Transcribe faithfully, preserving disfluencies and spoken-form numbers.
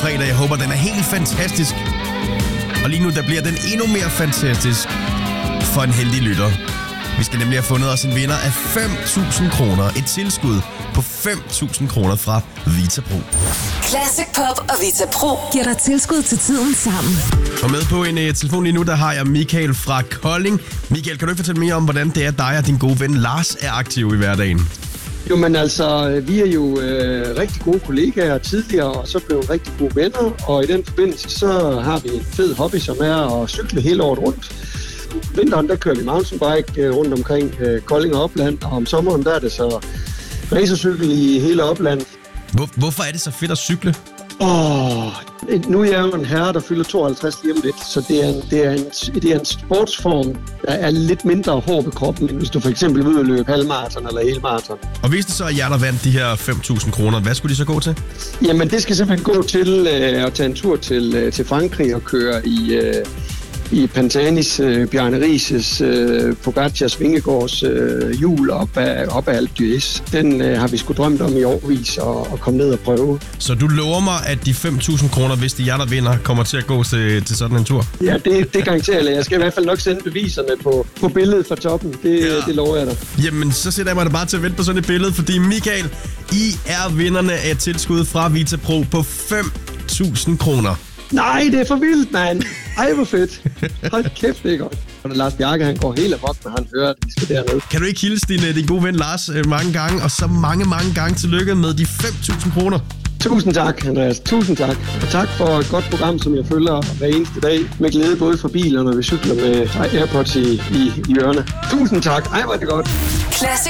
fredag. Jeg håber, den er helt fantastisk. Og lige nu, der bliver den endnu mere fantastisk for en heldig lytter. Vi skal nemlig have fundet os en vinder af fem tusind kroner. Et tilskud på fem tusind kroner fra Vitapro. Classic Pop og Vitapro giver dig tilskud til tiden sammen. Og med på en uh, telefon lige nu, der har jeg Michael fra Kolding. Michael, kan du ikke fortælle mere om, hvordan det er, dig og din gode ven Lars er aktive i hverdagen? Jo, men altså, vi er jo øh, rigtig gode kollegaer tidligere, og så blev vi rigtig gode venner. Og i den forbindelse, så har vi en fed hobby, som er at cykle hele året rundt. Vinteren, der kører vi mountainbike rundt omkring øh, Kolding og Opland, og om sommeren, der er det så racercykel i hele Opland. Hvor, hvorfor er det så fedt at cykle? Åh, nu er jeg jo en herre, der fylder tooghalvtreds lige om lidt, så det er, en, det, er en, det er en sportsform, der er lidt mindre hård ved kroppen, end hvis du for eksempel vil løbe halvmarathon eller helmarathon. Og hvis det så er jer, der vandt de her fem tusind kroner, hvad skulle de så gå til? Jamen, det skal simpelthen gå til øh, at tage en tur til, øh, til Frankrig og køre i... Øh, i Pantanis, øh, Bjarne Rises, øh, Pogacars, Vingegaards øh, hjul op af, op af Alpe d'Huez. Den øh, har vi sgu drømt om i årvis at, at komme ned og prøve. Så du lover mig, at de fem tusind kroner, hvis det er jer, der vinder, kommer til at gå til, til sådan en tur? Ja, det, det garanterer jeg. Jeg skal i hvert fald nok sende beviserne på, på billedet fra toppen. Det, ja. det lover jeg dig. Jamen, så sætter jeg mig da bare til at vente på sådan et billede, fordi Michael, I er vinderne af tilskud fra Vitapro på fem tusind kroner. Nej, det er for vildt, mand. Ej, hvor fedt. Hold kæft, det er godt. Og Lars Bjarke, han går helt amok, når han hører, at vi skal dernede. Kan du ikke hilse din, din gode ven Lars mange gange, og så mange, mange gange tillykke med de fem tusind kroner? Tusind tak, Andreas. Tusind tak. Og tak for et godt program, som jeg følger hver eneste dag med glæde, både for biler, når vi cykler med AirPods i, i, i ørerne. Tusind tak. Ej, hvor er det godt. Classic